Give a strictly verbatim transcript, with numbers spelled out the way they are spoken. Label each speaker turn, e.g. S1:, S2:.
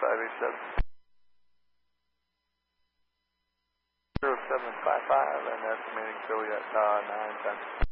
S1: five eight seven. zero seven five five, and estimating Philly at uh, nine ten.